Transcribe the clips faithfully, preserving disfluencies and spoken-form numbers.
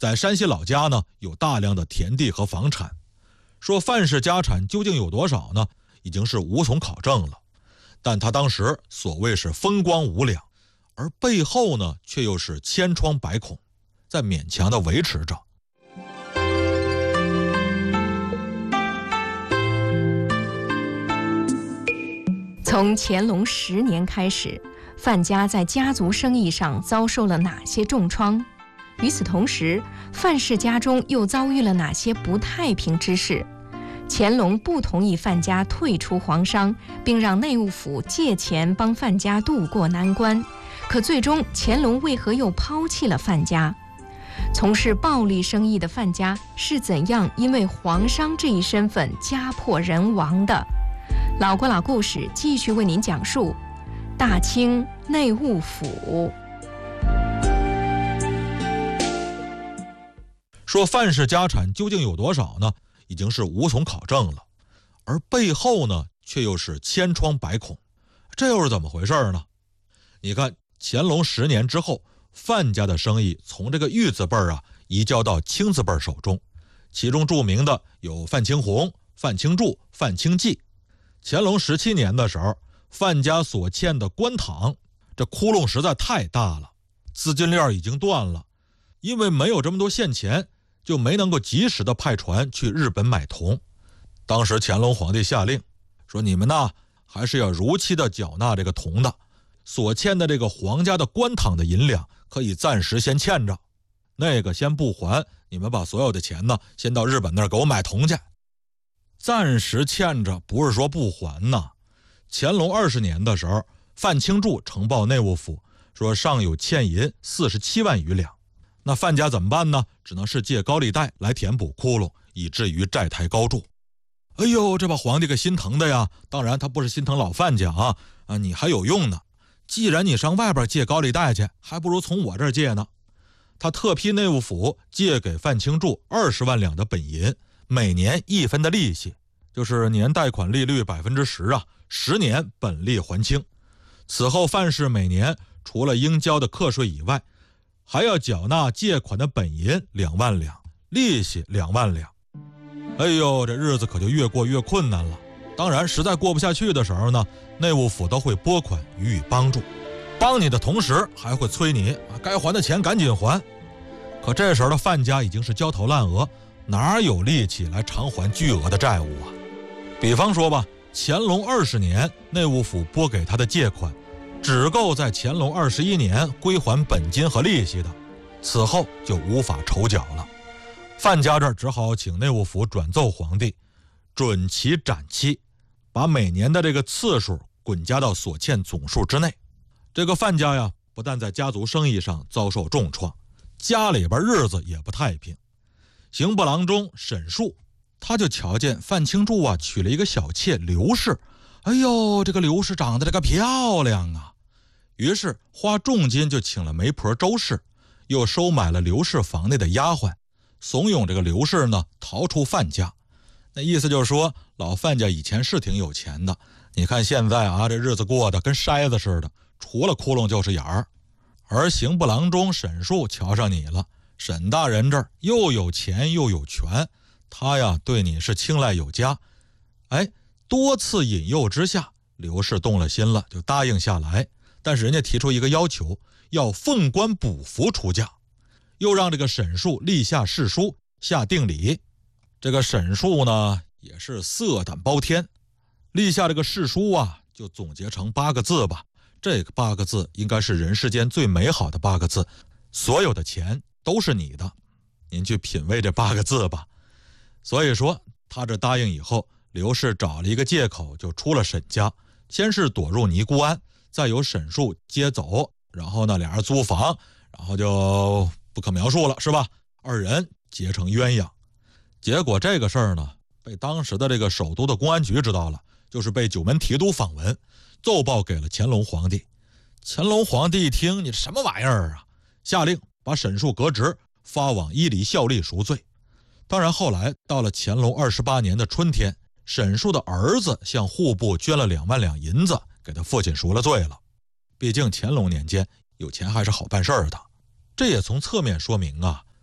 在山西老家呢有大量的田地和房产。说范氏家产究竟有多少呢，已经是无从考证了。但他当时所谓是风光无两，而背后呢却又是千疮百孔，在勉强的维持着。 从乾隆十年开始，范家在家族生意上遭受了哪些重创？与此同时，范氏家中又遭遇了哪些不太平之事？乾隆不同意范家退出皇商，并让内务府借钱帮范家渡过难关。可最终，乾隆为何又抛弃了范家？从事暴利生意的范家是怎样因为皇商这一身份家破人亡的？老郭老故事继续为您讲述大清内务府。 说范氏家产究竟有多少呢，已经是无从考证了，而背后呢却又是千疮百孔，这又是怎么回事呢？你看乾隆十年之后，范家的生意从这个玉字辈啊移交到清字辈手中，其中著名的有范清洪、范清柱、范清济。乾隆十七年的时候，范家所欠的官帑这窟窿实在太大了，资金链已经断了，因为没有这么多现钱，就没能够及时的派船去日本买铜。当时乾隆皇帝下令说，你们呢还是要如期的缴纳这个铜的，所欠的这个皇家的官帑的银两可以暂时先欠着，那个先不还，你们把所有的钱呢先到日本那儿给我买铜去。暂时欠着不是说不还呢。乾隆二十年的时候，范清柱呈报内务府说尚有欠银四十七万余两。那范家怎么办呢？只能是借高利贷来填补窟窿，以至于债台高筑。哎呦，这把皇帝给心疼的呀！当然他不是心疼老范家啊，啊你还有用呢。既然你上外边借高利贷去，还不如从我这儿借呢。他特批内务府借给范清柱二十万两的本银，每年一分的利息，就是年贷款利率百分之十啊，十年本利还清。此后范氏每年除了应交的课税以外，还要缴纳借款的本银两万两，利息两万两。哎呦，这日子可就越过越困难了。当然实在过不下去的时候呢，内务府都会拨款予以帮助，帮你的同时还会催你该还的钱赶紧还。可这时候的范家已经是焦头烂额，哪有力气来偿还巨额的债务啊？比方说吧，乾隆二十年内务府拨给他的借款只够在乾隆二十一年归还本金和利息的，此后就无法筹缴了。范家这儿只好请内务府转奏皇帝，准其展期，把每年的这个次数滚加到所欠总数之内。这个范家呀，不但在家族生意上遭受重创，家里边日子也不太平。刑部郎中沈树，他就瞧见范清柱啊娶了一个小妾刘氏，哎呦，这个刘氏长得这个漂亮啊！于是花重金就请了媒婆周氏，又收买了刘氏房内的丫鬟，怂恿这个刘氏呢逃出范家。那意思就是说，老范家以前是挺有钱的，你看现在啊，这日子过得跟筛子似的，除了窟窿就是眼儿。而刑部郎中沈树瞧上你了，沈大人这儿又有钱又有权，他呀对你是青睐有加。哎，多次引诱之下，刘氏动了心了，就答应下来。但是人家提出一个要求，要奉官补服出嫁，又让这个沈树立下誓书，下定礼。这个沈树呢也是色胆包天，立下这个誓书啊，就总结成八个字吧。这个八个字应该是人世间最美好的八个字，所有的钱都是你的。您去品味这八个字吧。所以说他这答应以后，刘氏找了一个借口就出了沈家，先是躲入尼姑庵，再由沈树接走，然后呢俩人租房，然后就不可描述了，是吧？二人结成鸳鸯。结果这个事儿呢被当时的这个首都的公安局知道了，就是被九门提督访问，奏报给了乾隆皇帝。乾隆皇帝一听，你什么玩意儿啊，下令把沈树革职，发往伊犁效力赎罪。当然后来到了乾隆二十八年的春天，沈树的儿子向户部捐了两万两银子，给他父亲赎了罪了。毕竟乾隆年间有钱还是好办事儿的。这也从侧面说明啊，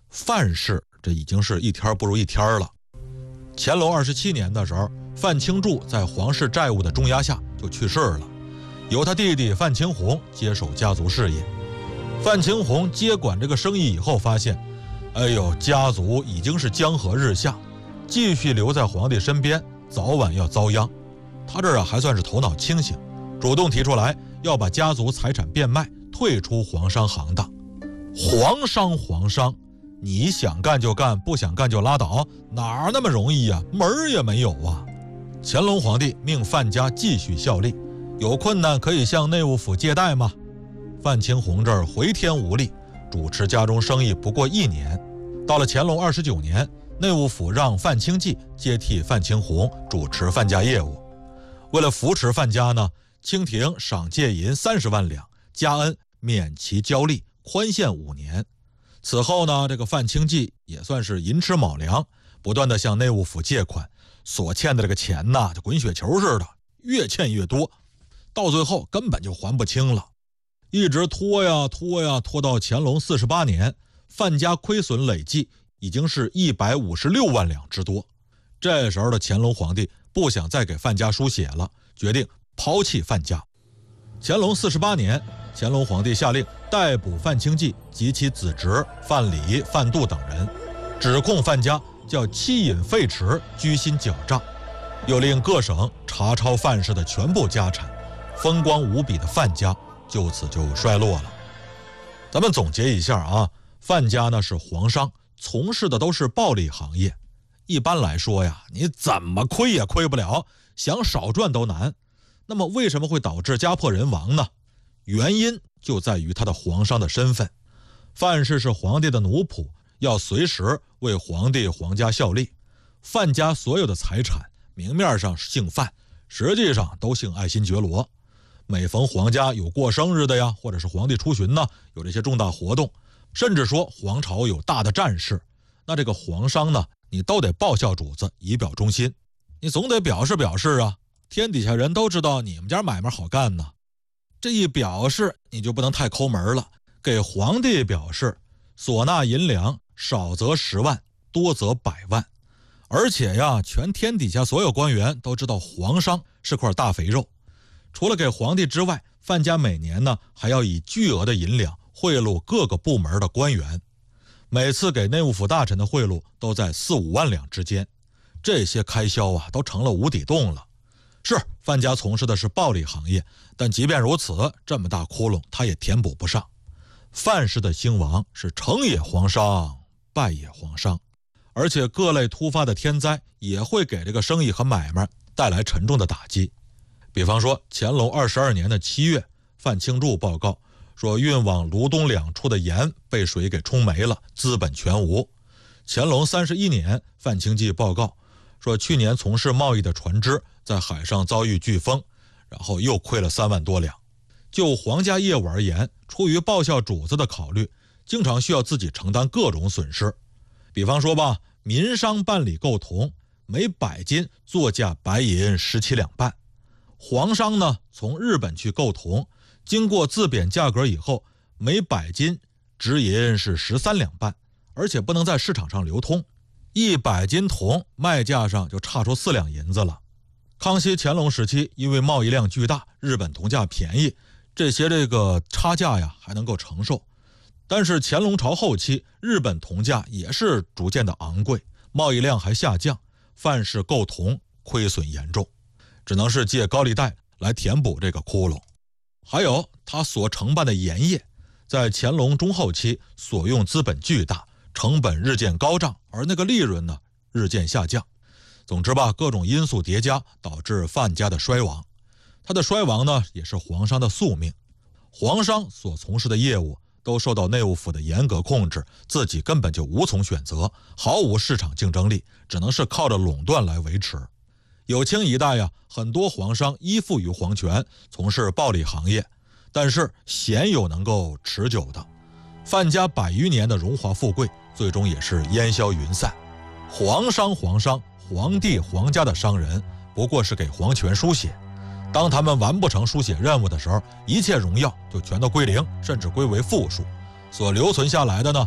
范氏这已经是一天不如一天了。乾隆二十七年的时候，范清助在皇室债务的重压下就去世了，由他弟弟范清弘接手家族事业。范清弘接管这个生意以后，发现，哎呦，家族已经是江河日下，继续留在皇帝身边，早晚要遭殃。他这儿啊还算是头脑清醒，主动提出来要把家族财产变卖，退出皇商行当。皇商皇商，你想干就干，不想干就拉倒，哪儿那么容易呀、啊？门儿也没有啊！乾隆皇帝命范家继续效力，有困难可以向内务府借贷吗？范清弘这儿回天无力，主持家中生意不过一年。到了乾隆二十九年，内务府让范清济接替范清弘主持范家业务。为了扶持范家呢，清廷赏借银三十万两，加恩免其交利，宽限五年。此后呢，这个范清济也算是寅吃卯粮，不断的向内务府借款，所欠的这个钱呐，就滚雪球似的，越欠越多，到最后根本就还不清了，一直拖呀拖呀，拖到乾隆四十八年，范家亏损累计已经是一百五十六万两之多。这时候的乾隆皇帝不想再给范家输血了，决定抛弃范家。乾隆四十八年，乾隆皇帝下令逮捕范清济及其子侄范蠡、范度等人，指控范家叫欺隐废弛，居心矫诈，又令各省查抄范氏的全部家产，风光无比的范家就此就衰落了。咱们总结一下啊，范家呢是皇商，从事的都是暴利行业。一般来说呀，你怎么亏也亏不了，想少赚都难。那么为什么会导致家破人亡呢？原因就在于他的皇商的身份。范氏是皇帝的奴仆，要随时为皇帝皇家效力。范家所有的财产明面上姓范，实际上都姓爱新觉罗。每逢皇家有过生日的呀，或者是皇帝出巡呢，有这些重大活动，甚至说皇朝有大的战事，那这个皇商呢，你都得报效主子，以表忠心。你总得表示表示啊，天底下人都知道你们家买卖好干呢。这一表示你就不能太抠门了，给皇帝表示，所纳银两少则十万，多则百万。而且呀，全天底下所有官员都知道皇商是块大肥肉。除了给皇帝之外，范家每年呢还要以巨额的银两贿赂各个部门的官员，每次给内务府大臣的贿赂都在四五万两之间。这些开销啊都成了无底洞了。是范家从事的是暴利行业，但即便如此，这么大窟窿他也填补不上。范氏的兴亡是成也皇商，败也皇商，而且各类突发的天灾也会给这个生意和买卖带来沉重的打击。比方说乾隆二十二年的七月，范清助报告说运往卢东两处的盐被水给冲没了，资本全无。乾隆三十一年，范清济报告说去年从事贸易的船只在海上遭遇飓风，然后又亏了三万多两。就皇家业务而言，出于报效主子的考虑，经常需要自己承担各种损失。比方说吧，民商办理购铜，每百斤作价白银十七两半。皇商呢，从日本去购铜，经过自贬价格以后，每百斤直银是十三两半，而且不能在市场上流通。一百斤铜卖价上就差出四两银子了。康熙、乾隆时期，因为贸易量巨大，日本铜价便宜，这些这个差价呀还能够承受。但是乾隆朝后期，日本铜价也是逐渐的昂贵，贸易量还下降，范氏购铜亏损严重，只能是借高利贷来填补这个窟窿。还有他所承办的盐业，在乾隆中后期所用资本巨大，成本日渐高涨，而那个利润呢日渐下降。总之吧，各种因素叠加，导致范家的衰亡。他的衰亡呢，也是皇商的宿命。皇商所从事的业务都受到内务府的严格控制，自己根本就无从选择，毫无市场竞争力，只能是靠着垄断来维持。有清一代呀，很多皇商依附于皇权，从事暴利行业，但是鲜有能够持久的。范家百余年的荣华富贵，最终也是烟消云散。皇商皇商，皇帝皇家的商人不过是给皇权输血，当他们完不成输血任务的时候，一切荣耀就全都归零，甚至归为负数。所留存下来的呢，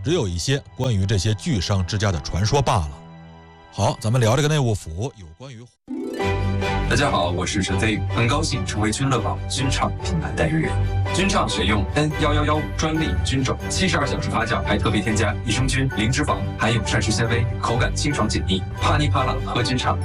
只有一些关于这些巨商之家的传说罢了。好，咱们聊这个内务府有关于。 大家好，我是陈飞，很高兴成为君乐宝军畅品牌代言人。军畅选用 N 一一一专利菌种，七十二小时发酵，还特别添加益生菌、零脂肪，含有膳食纤维，口感清爽解腻，啪哩啪啦喝军畅。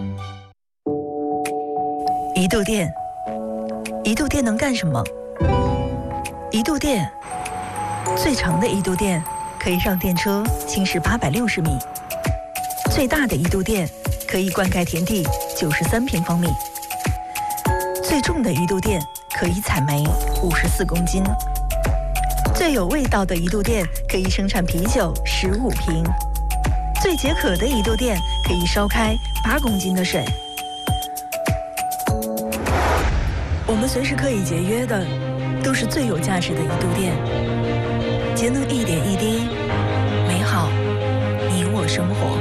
一度电，一度电能干什么？一度电，最长的一度电可以让电车行驶八百六十米，最大的一度电可以灌溉田地九十三平方米，最重的一度电可以采煤五十四公斤，最有味道的一度电可以生产啤酒十五瓶，最解渴的一度电可以烧开八公斤的水。我们随时可以节约的，都是最有价值的一度电。节能一点一滴，美好你我生活。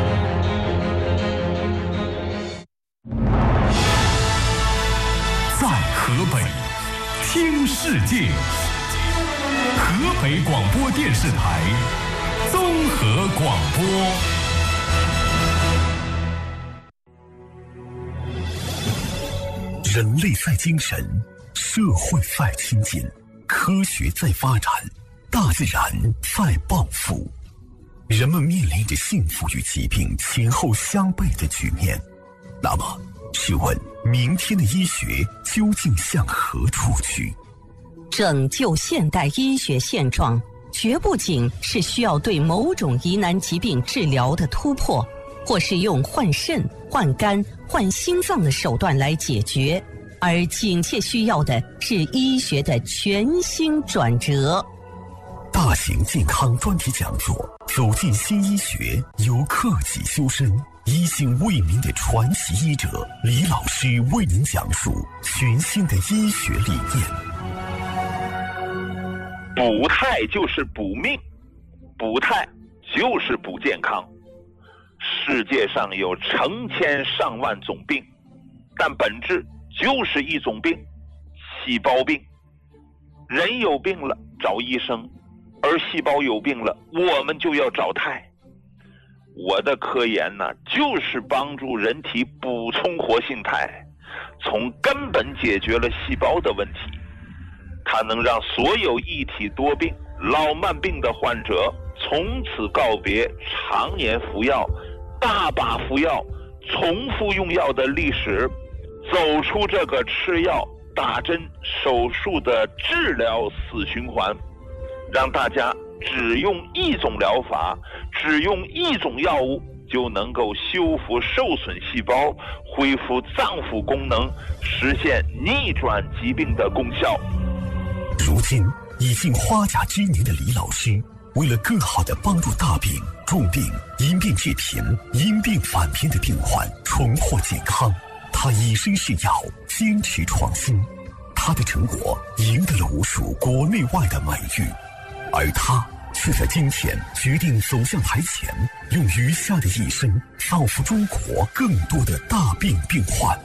在河北听世界，河北广播电视台综合广播。人类在精神，社会在亲近，科学在发展，大自然在报复。人们面临着幸福与疾病前后相悖的局面。那么，试问明天的医学究竟向何处去？ 拯救现代医学现状，绝不仅是需要对某种疑难疾病治疗的突破，或是用换肾、换肝、换心脏的手段来解决，而紧切需要的是医学的全新转折。 大型健康专题讲座，走进新医学，由克己修身、一心为民的传奇医者李老师为您讲述全新的医学理念。 补态就是补命，补态就是补健康。世界上有成千上万种病，但本质就是一种病，细胞病。人有病了找医生，而细胞有病了我们就要找态。我的科研呢，就是帮助人体补充活性肽，从根本解决了细胞的问题。它能让所有一体多病、老慢病的患者从此告别常年服药、大把服药、重复用药的历史，走出这个吃药、打针、手术的治疗死循环，让大家只用一种疗法，只用一种药物就能够修复受损细胞，恢复脏腑功能，实现逆转疾病的功效。 如今已经花甲之年的李老师，为了更好地帮助大病、重病、因病致贫、因病返贫的病患重获健康，他以身试药，坚持创新。他的成果赢得了无数国内外的美誉，而他却在今天决定走向台前，用余下的一生造福中国更多的大病病患。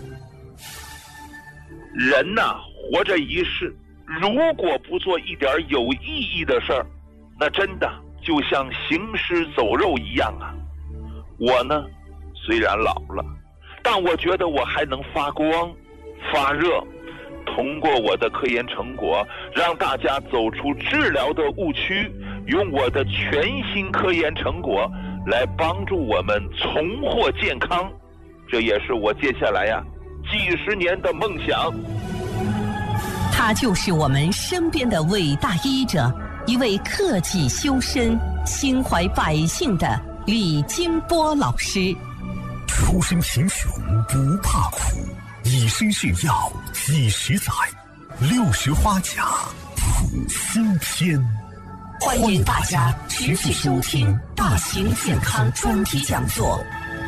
人呐、啊，活着一世，如果不做一点有意义的事儿，那真的就像行尸走肉一样啊。我呢，虽然老了，但我觉得我还能发光发热，通过我的科研成果，让大家走出治疗的误区，用我的全新科研成果来帮助我们重获健康。这也是我接下来呀、啊、几十年的梦想。 他就是我们身边的伟大医者，一位克己修身、心怀百姓的李金波老师。 出身贫穷不怕苦，以身试药几十载，六十花甲谱新篇。 欢迎大家持续收听大型健康专题讲座。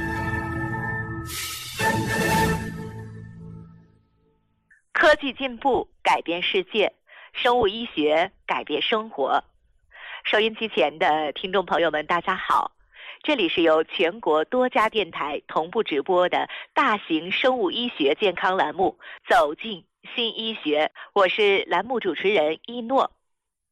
科技进步改变世界，生物医学改变生活。收音机前的听众朋友们，大家好，这里是由全国多家电台同步直播的大型生物医学健康栏目《走进新医学》，我是栏目主持人一诺。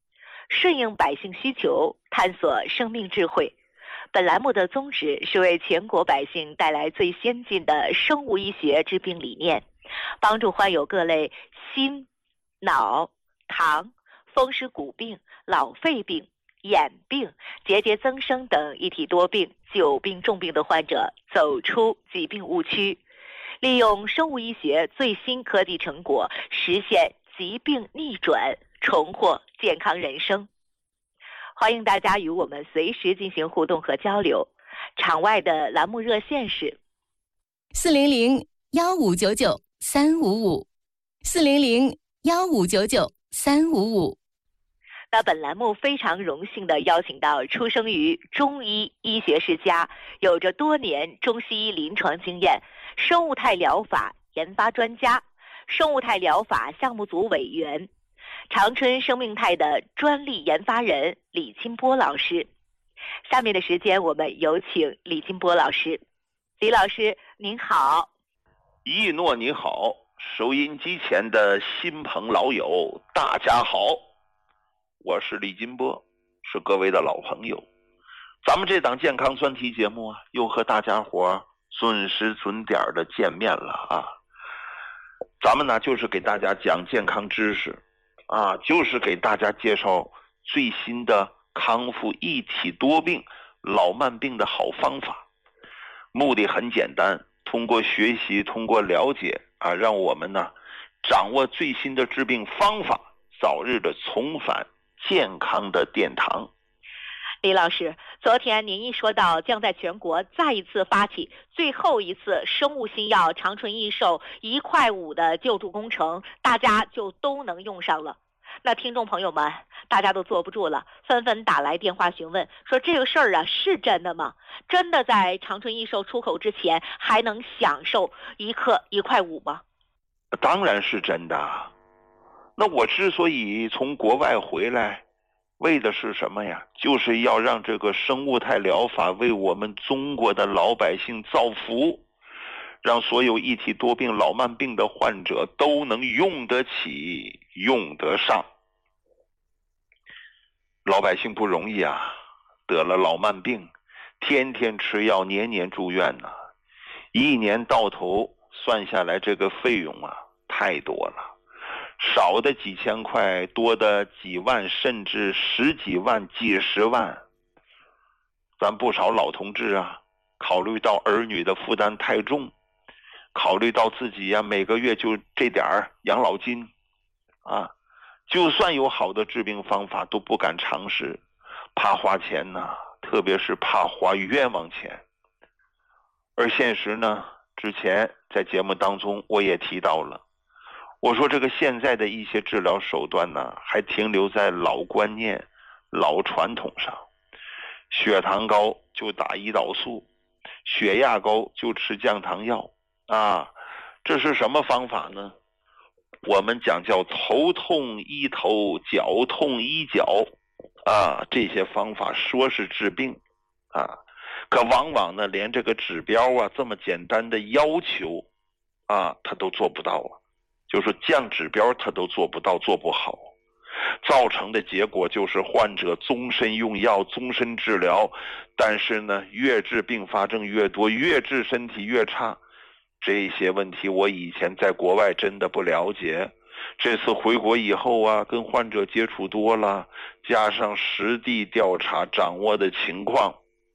顺应百姓需求，探索生命智慧。本栏目的宗旨是为全国百姓带来最先进的生物医学治病理念，帮助患有各类心、脑、糖、风湿骨病、老肺病、眼病、结节增生等一体多病、久病重病的患者走出疾病误区，利用生物医学最新科技成果，实现疾病逆转，重获健康人生。欢迎大家与我们随时进行互动和交流。场外的栏目热线是四零零幺五九九三五五，四零零幺五九九三五五。 那本栏目非常荣幸地邀请到出生于中医医学世家，有着多年中西医临床经验，生物态疗法研发专家，生物态疗法项目组委员，长春生命态的专利研发人李金波老师。下面的时间我们有请李金波老师。李老师您好。 一诺你好，收音机前的新朋老友大家好，我是李金波，是各位的老朋友。咱们这档健康专题节目啊，又和大家伙准时准点的见面了啊。咱们呢就是给大家讲健康知识啊，就是给大家介绍最新的康复一体多病老慢病的好方法。目的很简单，通过学习，通过了解啊，让我们呢掌握最新的治病方法，早日的重返健康的殿堂。 李老师，昨天您一说到将在全国再一次发起最后一次生物新药长春益寿一块五的救助工程，大家就都能用上了。那听众朋友们大家都坐不住了，纷纷打来电话询问，说这个事儿啊是真的吗？真的在长春益寿出口之前还能享受一克一块五吗？ 当然是真的。那我之所以从国外回来，为的是什么呀？就是要让这个生物态疗法为我们中国的老百姓造福，让所有一体多病老慢病的患者都能用得起，用得上。老百姓不容易啊，得了老慢病，天天吃药，年年住院呢、啊，一年到头算下来，这个费用啊太多了，少的几千块，多的几万，甚至十几万、几十万。咱不少老同志啊，考虑到儿女的负担太重，考虑到自己呀、啊、每个月就这点儿养老金啊，就算有好的治病方法都不敢尝试，怕花钱呢、啊，特别是怕花冤枉钱。而现实呢，之前在节目当中我也提到了，我说这个现在的一些治疗手段呢，还停留在老观念、老传统上。血糖高就打胰岛素，血压高就吃降糖药啊，这是什么方法呢？我们讲叫头痛医头，脚痛医脚啊，这些方法说是治病啊，可往往呢连这个指标啊这么简单的要求啊，他都做不到啊。就说降指标他都做不到，做不好，造成的结果就是患者终身用药，终身治疗，但是呢越治并发症越多，越治身体越差。这些问题我以前在国外真的不了解，这次回国以后啊，跟患者接触多了，加上实地调查掌握的情况，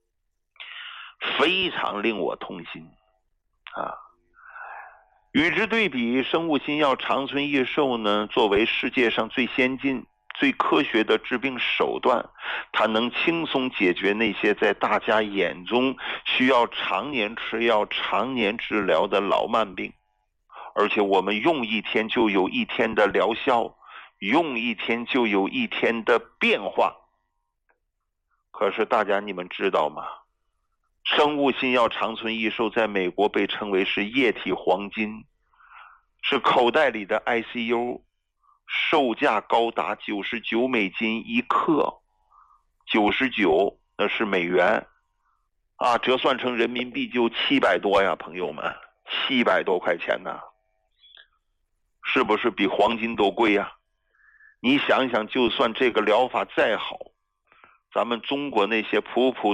非常令我痛心啊。与之对比，生物新药长春益寿呢，作为世界上最先进、最科学的治病手段，它能轻松解决那些在大家眼中需要常年吃药、常年治疗的老慢病。而且我们用一天就有一天的疗效，用一天就有一天的变化。可是大家你们知道吗？生物新药长春益寿在美国被称为是液体黄金，是口袋里的 I C U， 售价高达九十九美金一克，九十九那是美元啊，折算成人民币就七百多呀，朋友们，七百多块钱呢，是不是比黄金都贵呀？ 你想一想，就算这个疗法再好，咱们中国那些普普